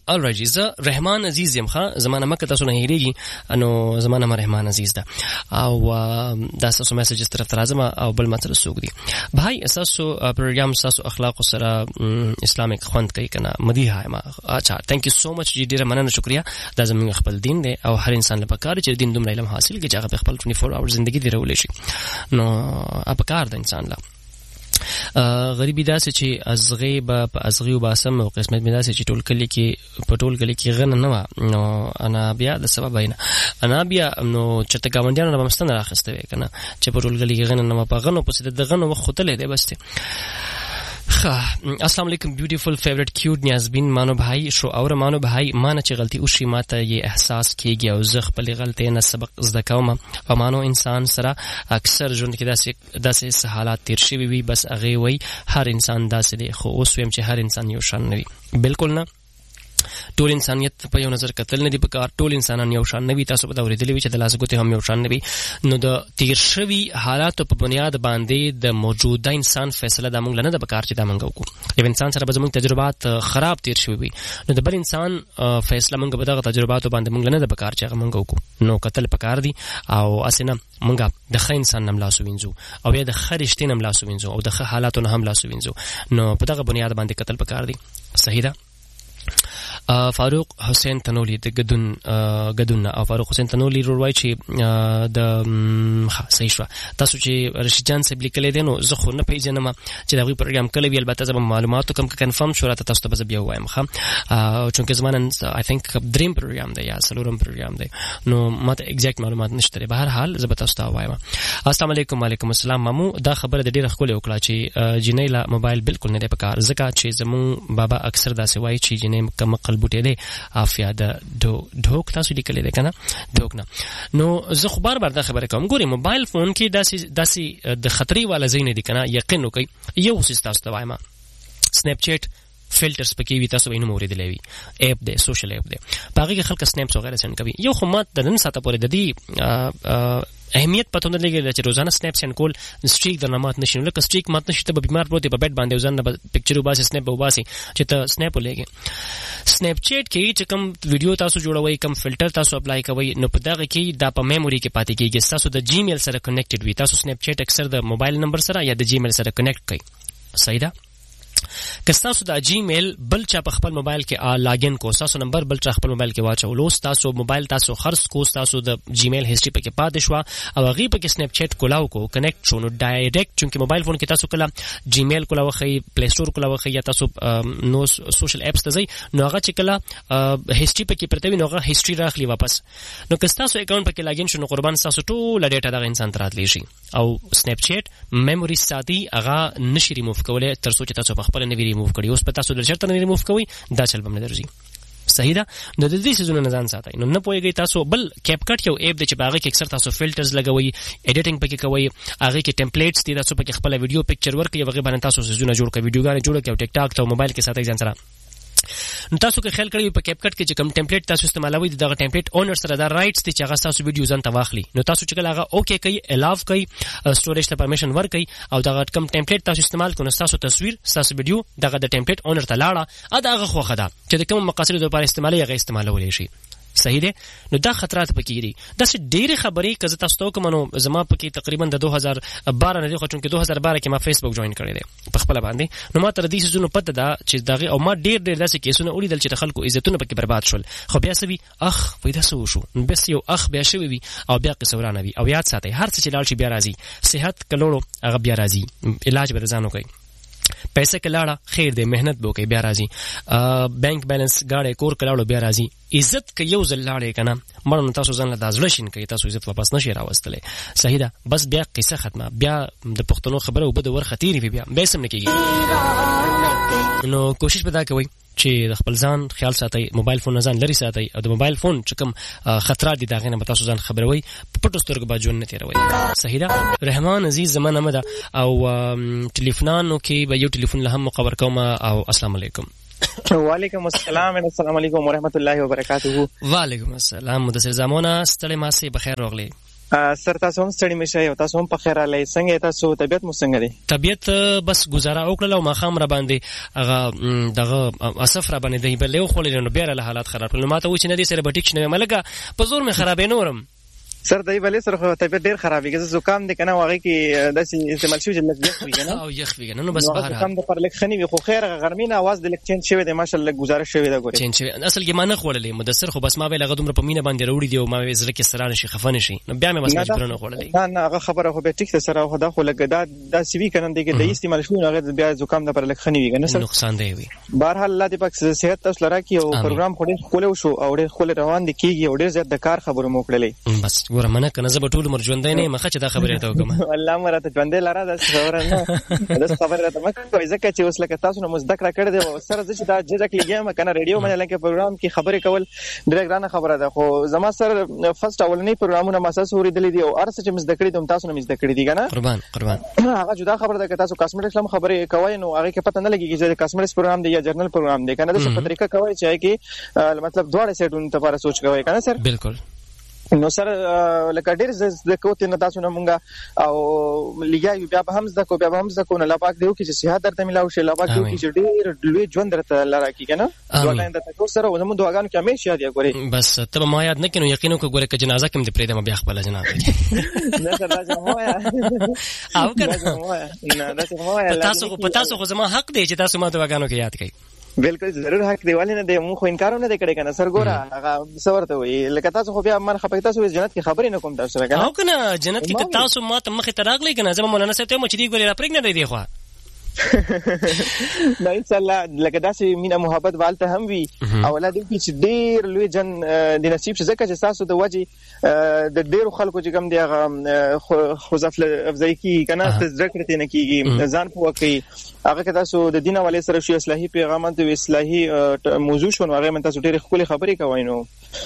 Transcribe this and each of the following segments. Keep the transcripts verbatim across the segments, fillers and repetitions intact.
alright جی زه رحمان عزیز یم ښه زمانه مکه تاسو نه هېریږي نو زمانه ما رحمان عزیز ده او دا تاسو میسجز طرف ته راځم او بل مطلب څوک دي بھائی تاسو پروګرام تاسو اخلاق سره اسلامیک خوند کوي کنه مدیحه ما اچھا ثانک یو سو مچ جی ډیره مننه شکریا دا زموږ خپل دین دی او هر انسان لپاره کار چې دین دومره علم حاصل کړي چې هغه خپل چوبیس اور ژوندۍ دی رولې شي نو اپکار د انسان لا غریبی داسې چې ازغې به په ازغې وباسم او قسمت مې داسې چې ټول کلي کې په ټول کلي کې غنه نه وه نو انا بیا د سبب نه انا بیا نو چېرته ګاونډیانو نه به مستنه راخیسته وې که نه چې په ټول کلي کې غنه نه وه په غنو پسې د غنو وخت ختلی دی بس دی السلام علیکم بیوٹیفل فیورٹ کیوٹ نیازبین مانو بھائی شو اور مانو بھائی مانه چې غلطي وشي ماته یې احساس کیږي او زه خپلې غلطۍ نه سبق زده کوم او مانو انسان سره اکثر ژوند کې داسې داسې حالات تیر شوي وي بس هغې وایي هر انسان داسې دی خو اوس ویم چې هر انسان یو شان نه وي بالکل نه ټول انسانیت په یو نظر کتل نه دی پکار ټول انسانان یو شان نه وي تاسو به دا اورېدلي وي چې د لاس ګوتې هم یو شان نه وي نو د تیر شوي حالاتو په بنیاد باندې د موجوده انسان فیصله دا موږ له نه ده پکار چې دا موږ وکړو یو انسان سره به زموږ تجربات خراب تیر شوي وي نو د بل انسان فیصله موږ به دغه تجرباتو باندې موږ له نه ده پکار چې هغه موږ وکړو نو کتل پکار دي او هسې نه موږ د ښه انسان نه هم لاس ووینځو او بیا د ښه رښتې نه هم لاس ووینځو او د ښه حالاتو نه هم لاس ووینځو نو په دغه بنیاد باندې کتل پکار دي صحیح ده فاروق حسین تنولی د گدون گدون او فاروق حسین تنولی وروي چې د صحیح شو تاسو چې رشید جان صاحب لیکل دي نو زه خو نه پیژنم چې دا غوي پروګرام کله وی البته زما معلوماتو کم کنفرم شو راته تاسو ته بیا وایم خام او چونکه زمانن آی تھنک دریم پروګرام دی یا سلورم پروګرام دی نو ماته ایگزیکټ معلومات نشته به هر حال زه به تاسو ته وایم السلام علیکم وعلیکم السلام مامو دا خبره د ډیره خپل وکړه چې جنیلا موبایل بالکل نه دی پکار ځکه چې زمون بابا اکثر دا سی وایي چې جنې کم قلبوټې دی افیا د ډوک تاسو لیکلې ده کنه ډوک نه نو زه خو بار بار دا خبره کوم ګوري موبایل فون کې داسې داسې د خطرې والا ځای نه دي کنه یقین وکړئ یو څه تاسو ته وایم سنیپ چیټ فلټرز پکې وي تاسو به نو موریدلې وي اپ دی سوشل اپ دی باقي خلک سنیپس وغیرہ سند کوي یو خو مات د نن ساته پورې د دې اهمیت پته نه لګي چې روزانه سنیپ سند کول سټریک د نمات نشي نو لکه سټریک مات نشي ته به بیمار پروت په بیت باندې ځان نه پکچر وباسي سنیپ وباسي چې ته سنیپ ولګي سنیپ چیټ کې چې کوم ویډیو تاسو جوړوي کوم فلټر تاسو اپلای کوي نو په دغه کې دا په میموري کې پاتې کیږي تاسو د جیمیل سره کنیکټډ وي تاسو سنیپ چیټ اکثر د موبایل نمبر سره یا د جیمیل سره کنیکټ کوي صحیح ده که تاسو د جیمیل بل چا په خپل موبایل کې لاګین کو تاسو نمبر بل چا خپل موبایل کې واچو لوس تاسو موبایل تاسو خرڅ کو تاسو د جیمیل هیستوري پکې پاتې شو او هغه پکې سنیپ چیټ کولاو کو کنیکټ شو نو ډایرکټ چونکه موبایل فون کې تاسو کله جیمیل کولاو خي پلی ستور کولاو خي یا تاسو نو سوشل اپس ته ځي نو هغه چې کله هیستوري پکې پرته وي نو هغه هیستوري راخلي واپس نو که تاسو اکاونټ پکې لاګین شو نو قربان تاسو ټول ډیټا دغه انسان تراتلی شي او سنیپ چیټ میموري ساتي هغه نشي ریموف کوله تر څو چې تاسو په خپل نه ریموف کړئ اوس په تاسو د چرته نه ریموف کوئ دا چل بم نه درځي صحیح ده نو د دې سيزونو نه ځان ساتئ نو نه پوهیږئ تاسو بل کیپ کټ یو اپ دی چې باغه کې اکثر تاسو فلټرز لګوي ایډیټینګ پکې کوي هغه کې ټمپلیټس دي تاسو پکې خپل ویډیو پکچر ورکړئ هغه باندې تاسو سيزونه جوړ کړئ ویډیوګانې جوړ کړئ او ټیک ټاک ته موبایل کې ساتئ ځان سره نو تاسو که خیال کړئ په کیپ کټ کې چې کوم ټمپلیټ تاسو استعمالوي دغه ټمپلیټ اونر سره دا رائټس دي چې هغه تاسو ویډیو ځان ته واخلي نو تاسو چې کله هغه اوکې کوي الاو کوي سټوریج ته پرمیشن ورکړي او دغه کوم ټمپلیټ تاسو استعمال کوئ تاسو تصویر تاسو ویډیو دغه د ټمپلیټ اونر ته لاړه ا دغه خو خدا چې د کوم مقاصد لپاره استعمالي هغه استعمالول شي صحیح ده نو دا خطرات پکې دي دا څه ډېری خبرې کزه تاسو ته کوم نو زما پکې تقریبا د دوه هزار بارہ نه دی خو چونکه دوه هزار بارہ کې ما فیسبوک جوائن کړی دی په خپل باندې نو ما تر دې سيزونو پته دا چې دغه او ما ډېر ډېر داسې کیسونه ولیدل چې خلکو عزتونه پکې برباد شول خو بیا سوي اخ پیدا سو شو بس یو اخ بیا شوی وي او بیا قصورانه وي او یاد ساتي هر څه چې لاړ شي بیا راځي صحت کلوړو هغه بیا راځي علاج به ځانو کوي پیسې کلاړه خیر دې مهنت بو کوي بیا راځي بانک بیلانس گاډه کور کلاړو بیا راځي عزت کې یو ځل لاړې کنه مړ نو تاسو ځان له دازلشین کوي تاسو عزت واپس نشي راوستلې صحیح ده بس بیا قصه ختمه بیا د پښتنو خبره وبد ور خطيري بیا به سم نه کیږي نو کوشش پدا کوي چې د خپل ځان خیال ساتي موبایل فون ځان لري ساتي او د موبایل فون چې کوم خطرات دي داغه نه تاسو ځان خبروي په پټو سترګو باندې نه تیروي صحیح ده رحمان عزیز زمانه مده او ټلیفونانو کې به یو ټلیفون له هم مقور کوم او السلام علیکم وعلیکم السلام السلام علیکم ورحمت الله وبرکاته. وعلیکم السلام مدثر زمانه ستړي ما سي بخیر راغلي. سر تاسو هم ستړي مشه او تاسو هم په خیر علي څنګه تاسو طبيعت مو څنګه دی؟ طبيعت بس گزاره وکړل او ماخام را باندې هغه دغه اسف را باندې دی بل یو خلل نو بیا له حالات خراب کړل ماته و چې نه دي سره بټیک شنه ملګه په زور مې خرابې نورم سر دای بلې سره طبيعت ډیر خرابې کیږي زکام دي کنه واغې کې داسې استعمال شوی چې لږ یخ وي کنه او یخ وي کنه نو بس بهر زکام د پر لک خني وي خو خیر غرمینه आवाज د لک چینج شوی دی ماشالله گزارش شوی دا ګوري چینج شوی اصل کې ما نه خوللې مدثر خو بس ما به لغه دومره په مینه باندې وروړي دی او ما زړه کې سرانه شي خفنه شي نو بیا مې بس مجبور نه خوللې نه نه هغه خبره خو به ټیک سره خو دا خو لګ دا د سی وی کنه دی کې د استعمال شوی هغه بیا زکام د پر لک خني وي کنه سر نقصان دی وي بهر حال الله دې پاک صحت تاسو لرا کی او پروګرام خو ډیر خولو شو او ډیر خول روان دي کیږي او ډیر زیات د کار خبرو مو کړلې بس ګوره منه کنه ټول مر ژوندې نه مخه چې دا خبره ته وکم الله مرته ژوندې لاره دا خبره نه دا خبره ته مکه ځکه چې اوس لکه تاسو نو مزدکره کړی دی او سره چې دا جزک لګیم کنه ریډیو باندې لکه پروګرام کې خبرې کول ډېر ګرانه خبره ده خو زما سره فرست اولنی پروګرامونه ما سره ورېدلې دي او ارڅ چې مزدکړې دوم تاسو نه مزدکړې دي کنه قربان قربان هغه جدا خبره ده چې تاسو کاسمیټکس لم خبرې کوي نو هغه کې پته نه لګي چې کاسمیټکس پروګرام دی یا جرنل پروګرام دی کنه د څه طریقه کوي چې کې مطلب دواړه سیټونو ته لپاره سوچ کوي کنه سر بالکل نو سر لکه ډیر د کوته نه تاسو نه مونږه او لګیا بیا به هم زکو بیا به هم زکو نه لپاک دیو کې چې صحت درته ملاو شي لپاک دیو کې چې ډیر لوی ژوند درته لاره کی کنه دعاګانې د تاسو سره وزمو دعاګانو کې همیشه یاد یې بس ته ما یاد نه کینو یقینو کو ګوره ک جنازه کې دې پرې د بیا خپل جنازه نه سر دا جمعه او کنه نه دا جمعه تاسو کو پتا تاسو خو زما حق دی چې تاسو ما دعاګانو کې یاد کړئ بالکل ضرور حق دی ولې نه دی مو خو انکار نه دی کړی کنه سر ګوره هغه څورته وي لکه تاسو خو بیا من خپه تاسو جنت کې خبرې نه کوم تاسو کنه او کنه جنت کې تاسو ما ته مخه تراغلی کنه زما مولانا سره ته مو چې دی ګوري را پرګ نه دی خو نه ان شاء الله لکه داسې مینه محبت والته هم وي او ولادي چې ډیر لوی جن د نصیب څخه چې تاسو د وجه د ډیرو خلکو چې کوم دی هغه خوځفل افزای کی کنه ذکر ته نه کیږي ځان په وکي هغه که تاسو د دین والے سره شي اصلاحي پیغامات او اصلاحي موضوع شون هغه من تاسو ډیره خولي خبرې کوي نو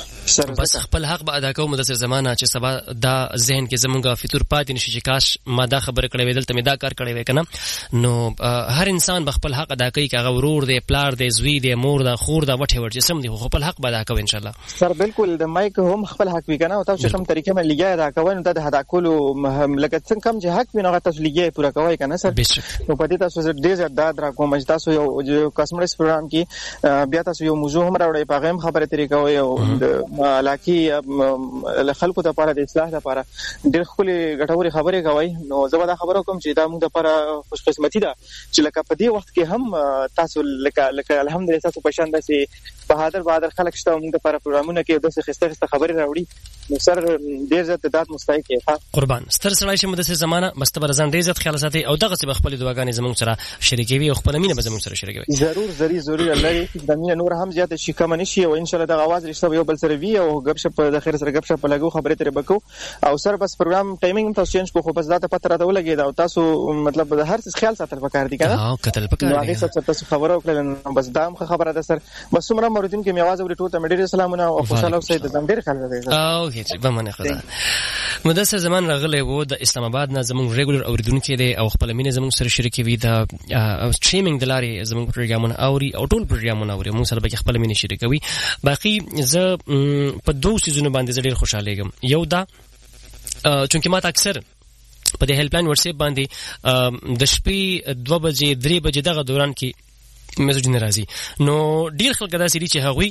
بس خپل حق به ادا کوم د زمانہ چې سبا دا ذهن کې زمونږه فطور پاتې نشي چې کاش ما دا خبره کړې وې دلته مې دا کار کړې وې کنه نو هر انسان به خپل حق ادا کوي کغه ورور دی پلار دی زوی دی مور دا خور دا وټه ورچ سم دی خپل حق به ادا کوي ان شاء الله سر بالکل د مایک هم خپل حق وی کنه او تاسو کوم طریقې باندې لګیا ادا کوئ نو د ادا کولو لکه څنګه کوم چې حق وینغه تاسو لګیا پورا کوي کنه سر نو پدې تاسو ډېر زیات درا کوم چې تاسو یو کسمرس پروګرام کې بیا تاسو یو موضوع هم راوړی په غیم خبره طریقه وي او علاقی خلکو ته لپاره د اصلاح لپاره ډېر خولي غټوري خبرې کوي نو زه دا خبره کوم چې دا موږ لپاره خوش قسمتي ده چې لکه په دې وخت کې هم تاسو لکه لکه الحمدلله تاسو په شان داسې بهادر بهادر خلک شته موږ لپاره پروګرامونه کې داسې خسته خسته خبرې راوړي نو سر ډېر زیات داد مستحق یې قربان ستر سړی شه مدسه زمانہ مستبر ځان ډېر زیات خیال ساتي او دغه څه خپل دعاګانې زموږ سره شریکوي او خپل مینه به زموږ سره شریکوي ضرور ضروري ضروري الله دې د مینه نور هم زیات شي کوم نشي او ان شاء الله د اواز رښتیا یو بل سره وی او غب شپ د خیر سره غب شپ لګو خبرې ترې بکو او سر بس پروګرام ټایمینګ تاسو چینج کو خو بس دا ته پته راته ولګي دا تاسو مطلب د هر څه خیال ساتل پکار دي کنه ها کتل پکار دي هغه څه تاسو خبرو کړل بس دا هم خبره ده سر بس عمره موردین کې میواز ورې ټول ته مډیر سلامونه او خوشاله اوسئ د ډیر خلک دی او هیڅ به منه خدا مدثر زمان راغلی وو د اسلام آباد نه زموږ ریګولر اوریدونکو دی او خپل مینه زموږ سره شریکوي د سټریمینګ د لارې زموږ پروګرامونه اوري او ټول پروګرامونه اوري موږ سره به خپل مینه شریکوي باقي زه په دوه سيزونو باندې ډیر خوشاله یم یو دا چونکی ما اکثر په دې هیلپ لاین واتس اپ باندې د شپې دوه بجې درې بجې دغه دوران کې میسجونه راځي نو ډیر خلک دا سړي چې هغوی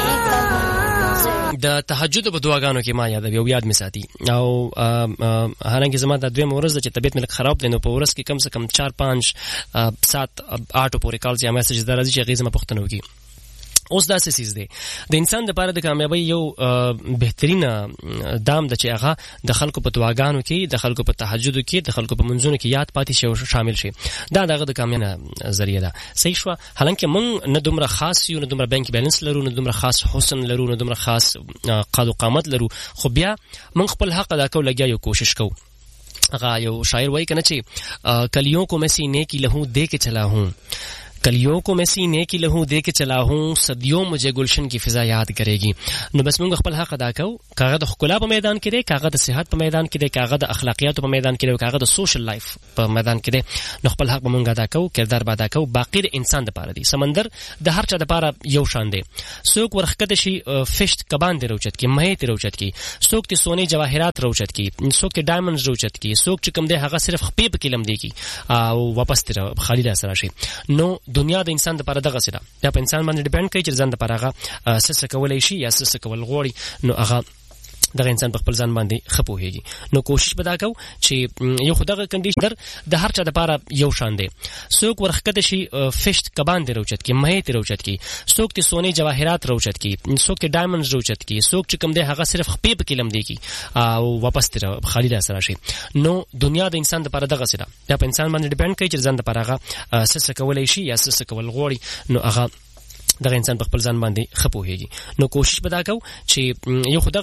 د تهجد په دعاګانو کې ما یاد وی او یاد می ساتي او حالانکه زما د دویم ورځ چې طبيعت مې خراب دی نو په ورځ کې کم سے کم چار پانچ سات آټو پورې کال یا میسج درځي چې غیزه ما پښتنو کې اوس دا څه چیز دی د انسان لپاره د کامیابی یو بهترینه دام د چې هغه د خلکو په دعاګانو کې د خلکو په تهجد کې د خلکو په منځونو کې یاد پاتې شي او شامل شي دا دغه د کامیابی ذریعہ ده صحیح شو حالانکه مونږ نه دومره خاص یو نه دومره بانک بیلانس لرو نه دومره خاص حسن لرو نه دومره خاص قد او قامت لرو خو بیا مونږ خپل حق ادا کول لګیا یو کوشش کوو هغه یو شاعر وایي کنه چې کلیوں کو میں سینے کی لہو دے کے چلا ہوں कलियों को मैं सीने की लहू दे के चला हूं सदियों मुझे गुलशन की फिजा याद करेगी नो बस موږ خپل حق ادا کوو کاغه د خپل په میدان کې دی کاغه د صحت په میدان کې دی کاغه د اخلاقیات په میدان کې دی کاغه د سوشل لایف په میدان کې دی نو خپل حق موږ ادا کوو کردار ادا کوو باقی د انسان د پاره دی سمندر د هر چا د پاره یو شان دی څوک ورخکته شي فشت کبان دی روچت کې مه تی روچت کې څوک تی سونی جواهرات روچت کې څوک تی ډایمنډز روچت کې څوک چې کوم دی هغه صرف خپې په کلم دی کی او واپس تر خالی را سره شي نو دنیا د انسان د پاره دغه سره دا په انسان باندې ډیپند کوي چې ځان د پاره هغه سس کولای شي یا سس کول غوړي نو هغه دغه انسان په خپل ځان باندې خپوهيږي نو کوشش ودا کو چې یو خدغه کنډیشنر د هر چا د پاره یو شان دی څوک ورخکته شي فشت کبان دی روچت کې مه تی روچت کې څوک تی سونی جواهرات روچت کې څوک تی ډایمنډز روچت کې څوک چې کوم دی هغه صرف خپې په کلم دی کی او واپس تر خالی را سره شي نو دنیا د انسان د پاره دغه سره دا په انسان باندې ډیپند کوي چې ځان د پاره هغه سس کولای شي یا سس کول غوړي نو هغه دغه انسان په خپل ځان باندې خپوهيږي نو کوشش ودا کو چې یو خدغه